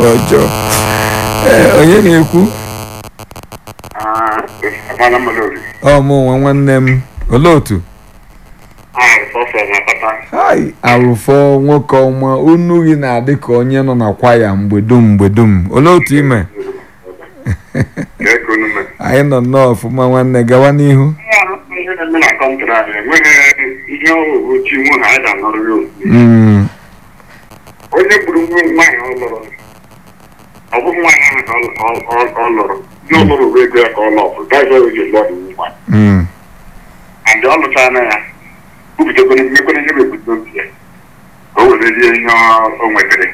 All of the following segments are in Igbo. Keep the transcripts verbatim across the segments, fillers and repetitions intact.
ọjọọ. Onye na-ekwu? Ọ mụ nwa nwanne m. Olee otu? Hai, Arụfọ nwoke ọma, unu gị na-adị ka onye nọ na kwaya mgbe dum mgbe dum. Olee otu ime? Anyị nọ nnọọ ọfụma nwanne, gawa n'ihu. Onye gburu nwaanyị ọ lụrụ ọ bụghị nwaanyị ahụ ka ọ lụrụ ndị ọ lụrụ wee ego ya ka ọ lọfụ gaghị oge lọdụ nwaanyị andị ọ lụchara na ya kwupụtakwere mmekwere ihe mebute obi ya ka o were rie ihe o nwetara.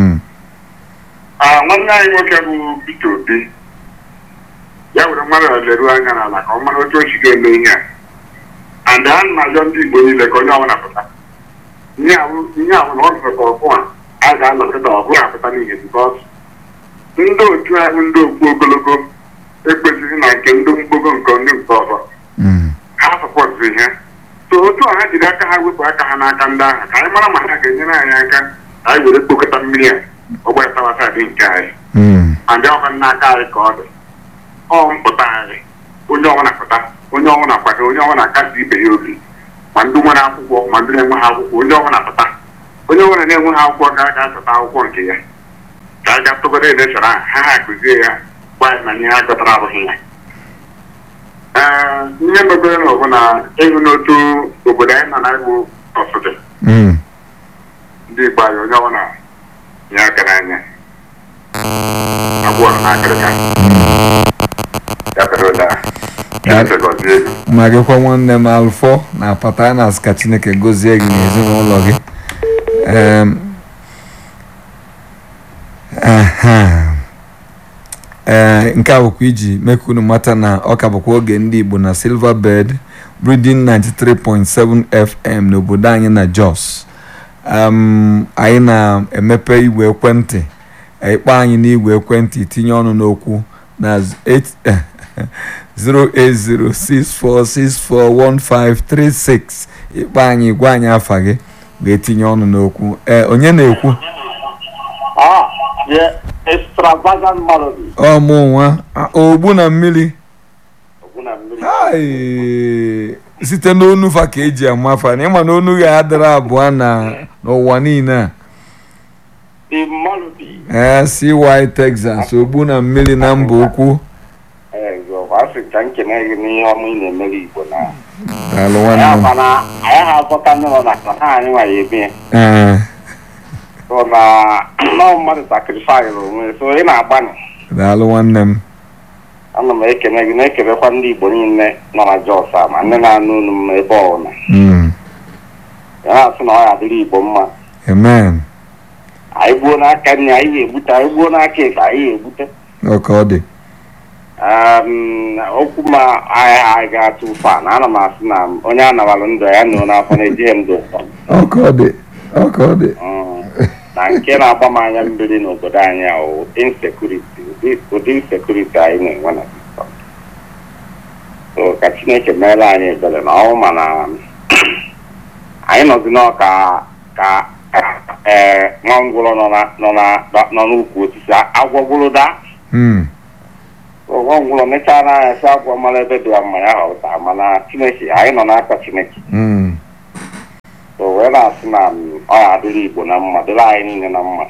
Nwanne anyị nwoke bụ Peter Obi ya were mmadụ leruo anya n'ala ka ọ mara otu o si ga-eme ihe a andị a na-ayọ ndị Igbo niile ka onye ọbụla pụta ihe ahụ na ọ zụtara ọfụ a a ga-anọkịta ọbụla apụta n'ihe bikọs ndị otu ahụ ndị okpu ogologo ekpezighị na nke ndị mgbogo nke ndị nke ọzọ ha sọpọtụrụ ihe so otu a ha jiri aka ha wepụ aka ha n'aka ndị ahụ ka anyị mara ma ha ga-enyere anyị aka ka anyị were kpokọta mmiri a ọgbasawasa dị nke anyị andị ọha n'aka anyị ka ọ dị ọ mpụta anyị onye ọnwa na-apụta onye ọnwa na-akwado onye ọnwa na-akasi ibe ya obi ma ndị nwere akwụkwọ ma ndị na-enwe ha akwụkwọ onye ọnwa na-apụta onye nwere na-enwe ha akwụkwọ ka a ga-achọta akwụkwọ nke ya ka a ga-atụgoro edechara ha ha akụzie ya gwa anyị na ihe ha gọtara abụghị ya. Ee ihe mebere na ọbụ na ịhụ n'otu obodo anyị nọ na igbo ọsụdị ndị Igbo anyị onye ọbụla ya aka n'anya abụọ na akịrịka ya bere ụda ma gịkwa nwanne m Alụfọ na pata na ka Chineke gozie gị n'ezinụlọ gị. ee nke a bụkwa iji mee ka unu mata na ọ ka bụkwa oge ndị Igbo na Silverbird Reading ninety-three point seven F M n'obodo anyị na Jos. Anyị na-emepe igwe ekwentị ịkpọ anyị n'igwe ekwentị tinye ọnụ n'okwu na zero eight zero six four six four one five three six. Ịkpọ anyị gwa anyị afa gị wee tinye ọnụ n'okwu. Ee onye na-ekwu? Extravagant melody. Ọ mụ nwa ogbu na mmiri. Ogbu na mmiri. Ai site n'onu fa ka eji amafa na ịma na onu ya adịrị abụọ na n'ụwa niile a. The melody. Ee C Y Texas ogbu na mmiri na mba ukwu. Ee zo asị ka nkene gị n'ihe ọmụ ị na-emere Igbo na. Daalụ nwanne. Ya mana anyị ha akpọta n'ụlọ na ka ha anyị nwa ya ebe. Ee so na no mmadụ sacrifice onwe so ị na-agbani. Daalụ nwanne m. Ana m ekene gị na-ekelekwa ndị Igbo niile nọ na Jos a ma ndị na-anụ unu m ebe ọbụla. Ya na-asị na ọ ya adịrị Igbo mma. Amen. Anyị gbuo n'aka nne anyị ga-egbute anyị gbuo n'aka ekpe anyị ga-egbute. Ọka ọ dị. Okwu ma anyị ga-atụ ụfa na ana m asị na onye a nabalụ ndụ ya nọ n'afọ na-ejighị ndụ ụfọ. Ọka ọ dị. Ọka ọ dị. Na nke na-agba m anya mmiri n'obodo anyị ahụ insecurity ụdị insecurity anyị na-enwe na so ka Chineke meere anyị ebere na ọnwụ mana anyị nọzi n'ọka ka ee nwa ngwụrọ nọ n'ukwu osisi agwọ gwụrụ daa nwa ngwụrọ mechara anya si agwọ mara ebe dị mma ya họrụta mana Chineke anyị nọ n'aka Chineke wee na-asị na ọ ya adịrị Igbo na mma dịrị anyị niile na mma.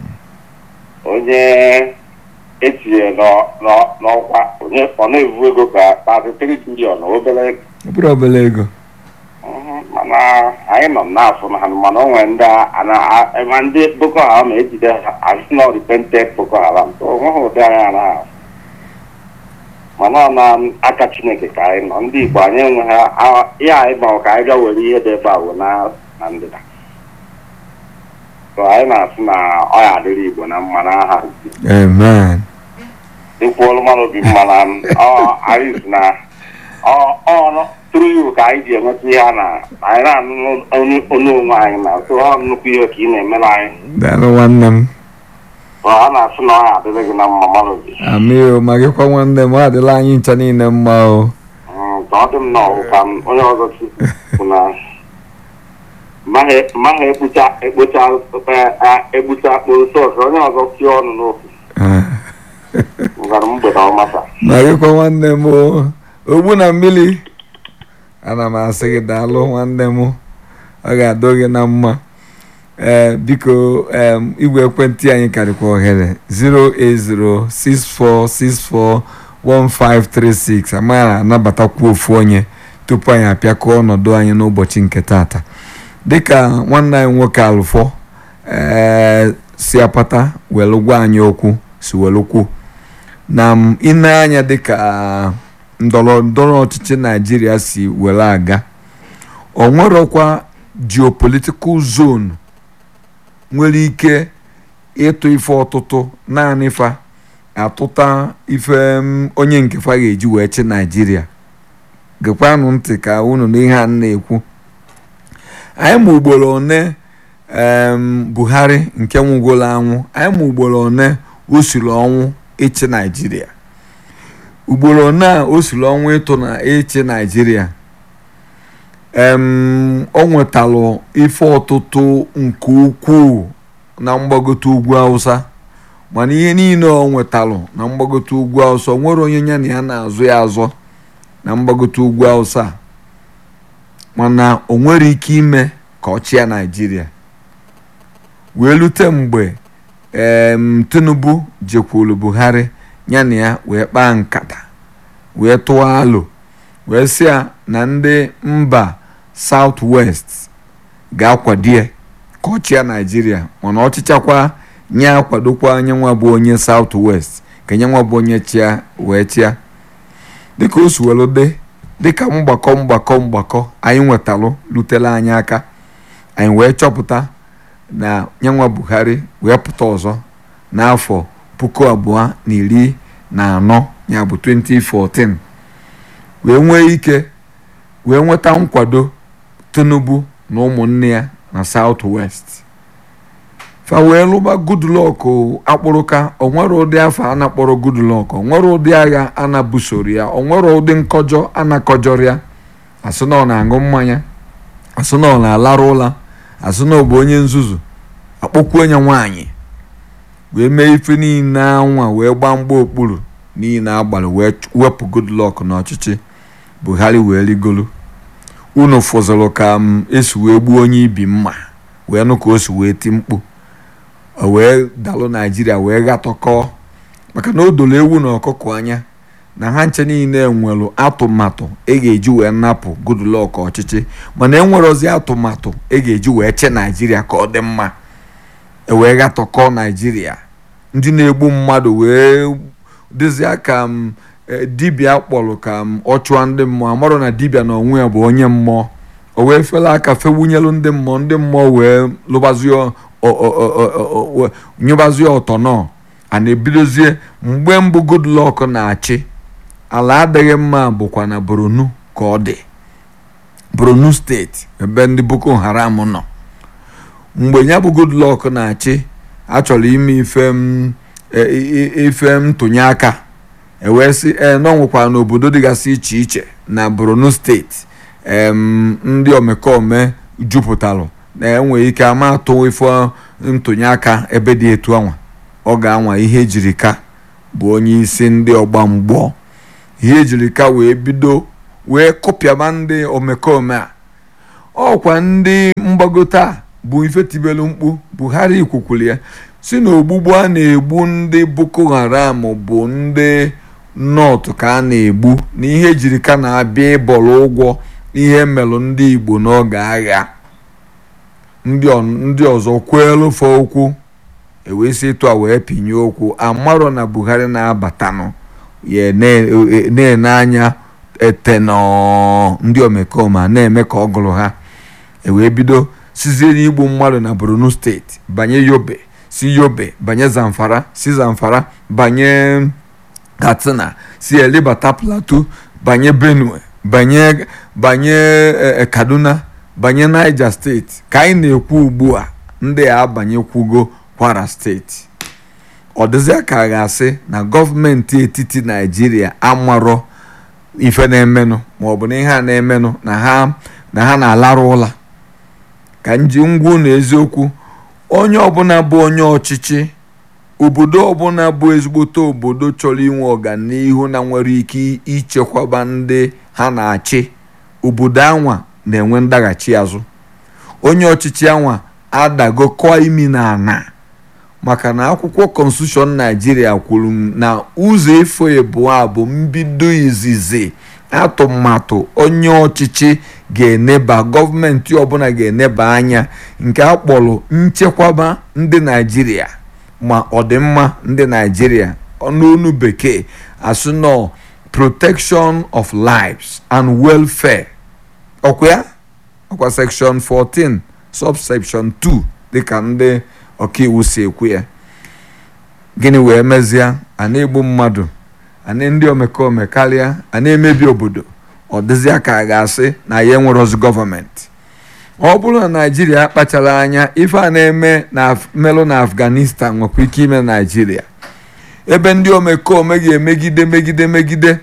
Onye etinye n'ọkwa onye ọ na-evu ego ka thirty-three billion obere ego obere ego mana anyị nọ n'afọ na ha mana o nwere ndị ma ndị Boko Haram ejide asị na repented Boko Haram onweghị ụdị anyị anaghị mana ọ na-aka Chineke ka anyị nọ ndị Igbo anyị enweghị ihe anyị ma ka anyị ga were ihe dị ebe a wụ na ndịda so anyị na-asị na ọ ya adịrị Igbo na mma n'aha Amen. Ikwuolu mmadụ obi mma na anyị si na ọ tụrụ iwu ka anyị ji enweta ihe a na anyị na-anụ onye onwe anyị na so ọ nnukwu ihe ka ị na-emere anyị. Daalụ nwanne m. A na-asị na ọ ya adịrị gị na mma mmadụ obi. Amị ma gịkwa nwanne m ọ adịla anyị ncha niile mma o. Ka ọ dị m na ọgụ ka onye ọzọ si bụ na maghị maghị ekpucha ekpocha ekpucha akpụrụ sọs onye ọzọ sie ọnụ n'ofu ngara mgbede ọma taa. na gịkwa nwanne m ogbu na mmiri ana m asị gị daalụ nwanne m, ọ ga-adọ gị na mma. ee biko igwe ekwentị anyị karịkwa ohere zero eight zero six four six four one five three six. amaghị anabatakwu ofu onye tupu anyị apịakọ ọnọdụ anyị n'ụbọchị nke tata. dịka nwanne anyị nwoke Alụfọ ee si apata welu gwa anyị okwu si welukwu na ine anya dịka ndọrọ ndọrọ ọchịchị Naijiria si were aga, o nwerọkwa geopolitical zone nwere ike ịtụ ife ọtụtụ naanị fa atụta ife onye nke fa ga-eji wee chi Naijiria. gekwanụ ntị ka unu na ihe a na-ekwu. anyị ma ugboro one Buhari nke nwụgolo anwụ, anyị ma ugboro one o siri ọnwụ ịchị Naijiria, ugboro one a o siri ọnwụ ịtụ na ịchị Naijiria. o nwetalụ ife ọtụtụ nke ukwuu na mgbagote ugwu Hausa, mana ihe niile o nwetalụ na mgbagote ugwu Hausa o nwere onye ya na ya na-azụ ya azọ na mgbagote ugwu Hausa, mana o nwere ike ime ka ọ chịa Naijiria. wee lute mgbe em Tinubu jekwuru Buhari ya na ya wee kpaa nkata wee tụọ alo wee sị ya na ndị mba South West ga-akwadie ka ọ chịa Naijiria, mana ọchịchakwa nye akwadokwa anya nwa bụ onye South West ka nye nwa bụ onye chịa wee chịa. dịka o suwelu dị dịka mgbakọ mgbakọ mgbakọ anyị nwetalụ lutele anyị aka, anyị wee chọpụta na nyanwa Buhari wee pụta ọzọ n'afọ puku abụọ na iri na anọ ya bụ twenty fourteen wee nwee ike wee nweta nkwado Tinubu na ụmụnne ya na South West. fa wee lụba Goodluck akpụrụka. o nwere ụdị afọ a na-akpọrọ Goodluck, o nwere ụdị agha a na-busoro ya, o nwere ụdị nkọjọ a na-akọjọrọ ya. asị na ọ na-aṅụ mmanya, asị na ọ na-alarụ ụla, asị na ọ bụ onye nzuzu, akpọkwu onye nwaanyị wee mee ife niile anwa wee gbaa mgba okpuru niile agbalị wee wepụ Goodluck n'ọchịchị. Buhari wee rigolu. unu fụzụrụ ka m esi wee gbuo onye ibi mma wee nụ ka o si wee ti mkpu, o wee dalụ Naijiria wee gatọkọ, maka na o dolo ewu na ọkụkọ anya na ha nche niile nwere atụmatụ e ga-eji wee napụ Goodluck ọchịchị, mana enwerozi atụmatụ e ga-eji wee che Naijiria ka ọ dị mma. e wee gatọkọ Naijiria, ndị na-egbu mmadụ wee dịzịa ka m dibịa kpọrọ ka m ọ chụọ ndị mmụọ, amarụ na dibịa na onwe ya bụ onye mmụọ. o wee fela aka fewunyelu ndị mmụọ, ndị mmụọ wee lụbazie nyụbazie ọtọ nọ a na-ebidozie. mgbe mbụ Goodluck na-achị ala adịghị mma bụkwa na Borno ka ọ dị, Borno steeti ebe ndị Boko Haram nọ. mgbe ya bụ Goodluck na-achị achọrọ ime ife ife ntụnye aka, ewee sị ee na ọ nwekwara n'obodo dịgasị iche iche na Borno steeti ndị omekome jupụtalụ na enwere ike ama atụ ife ntụnye aka ebe dị etu anwa. ọ ga-anwa ihe ejiri ka bụ onye isi ndị ọgba mgbọ, ihe ejiri ka wee bido wee kụpịaba ndị omekome a. ọkwa ndị mgbagote a bụ ife tibelu mkpu. Buhari kwukwuru ya si na ogbugbu a na-egbu ndị Boko Haram bụ ndị North ka a na-egbu, na ihe ejiri ka na-abịa ịbọrọ ụgwọ ihe melụ ndị Igbo n'oge agha. ndị ọzọ kwelu fa okwu ewee si etu a wee pinye okwu. amarọ na Buhari na-abatanụ ya na-ene anya etenọ ndị omekome na-eme ka ọ gụrụ ha. ewee bido sizie n'igbu mmadụ na Borno steeti banye Yobe, si Yobe banye Zamfara, si Zamfara banye Katsina, si elibata Plateau, banye Benue, banye banye Kaduna, banye Niger steeti. ka anyị na-ekwu ugbu a ndị a abanyekwugo Kwara steeti. ọ dịzịa ka a ga-asị na gọọmenti etiti Naijiria amarọ ife na-emenụ maọbụ na ihe a na-emenụ na ha na ha na-alarụ ụla. ka nji ngwu na eziokwu onye ọbụla bụ onye ọchịchị obodo ọbụla bụ ezigbote obodo chọrọ inwe ọganihu na nwere ike ichekwaba ndị ha na-achị obodo anwa na-enwe ndaghachi azụ. Onye ọchịchị anwa adagokọ imi na ana maka na akwụkwọ Constitution Nigeria kwuru na ụzọ efo abụọ bụ mbido izizi atụmatụ onye ọchịchị ga-eneba gọọmenti ọbụla ga-eneba anya nke a kpọrọ nchekwaba ndị Nigeria ma ọdịmma ndị Nigeria n'onu bekee asụ nọ protection of lives and welfare. Ọkwa ya ọkwa section fourteen subsection two dịka ndị ọkaiwu si ekwu ya. Gịnị wee mezie a na-egbu mmadụ a na ndị omekome karịa a na-emebi obodo ọ dịzịa ka a ga-asị na ya enwere ozi gọọmenti. Ọ bụrụ na Naijiria kpachara anya ife a na-eme na melụ na Afghanistan nwekwa ike ime Naijiria ebe ndị omekome ga-emegide megide megide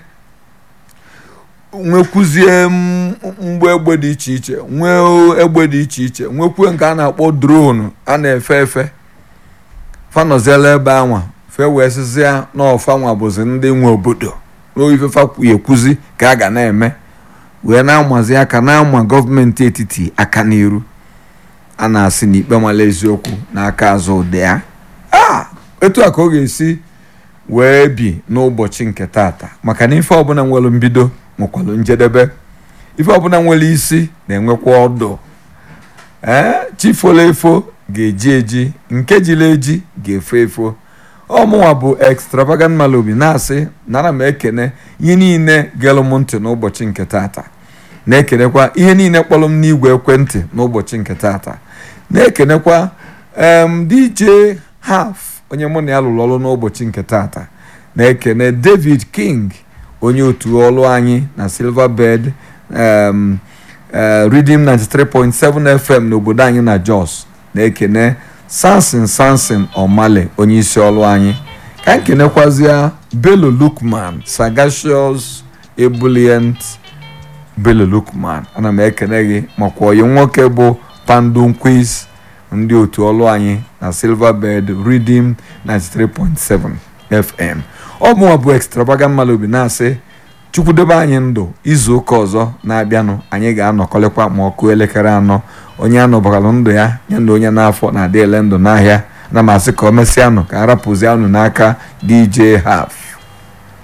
nwekwuzie mgbe egbe dị iche iche nwee egbe dị iche iche nwekwuo nke a na-akpọ drone a na-efe efe fanọziela ebe anwa fe wee sizia n'ọfanwa bụzi ndị nwe obodo n'ifefa ekwuzi ka a ga na-eme wee na-amazi aka na-ama gọọmenti etiti aka n'iru a na-asị n'ikpe mala eziokwu n'aka azụ ụdị ya. a etu a ka ọ ga-esi wee bi n'ụbọchị nke tata maka na ife ọbụla nwere mbido nwekwalụ njedebe, ife ọbụla nwere isi na-enwekwa ọdụ. ee chifolo efo ga-eji eji nke jiri eji ga-efo efo. ọmụnwa bụ Extravagant Malobi na-asị nara m ekene ihe niile gelụ m ntị n'ụbọchị nke tata, na-ekenekwa ihe niile kpọrọ m n'igwe ekwentị n'ụbọchị nke tata, na-ekenekwa em D J Half onye mụ na ya lụrụ ọrụ n'ụbọchị nke tata, na-ekene David King onye otu ọrụ anyị na Silverbird um, uh, Redeem ninety-three point seven F M n'obodo anyị na Jos, na-ekene Samson Samson Omale onye isi ọrụ anyị, ka nkenekwazia Bello Lukman Sagacious Ebullient Bello Lukman. ana m ekene gị makwa onye nwoke bụ Pandun Quiz ndị otu ọrụ anyị na Silverbird Redeem ninety-three point seven F M. ọ bụwa bụ Extravagant Malobi na-asị chukwudebe anyị ndụ izu ụka ọzọ na-abịanụ anyị ga-anọkọlekwa ma ọkụ elekere anọ. onye anọbakalụ ndụ ya nye na onye n'afọ na-adị ele ndụ n'ahịa na masị ka o mesịa nụ ka arapụzi anụ n'aka D J Half.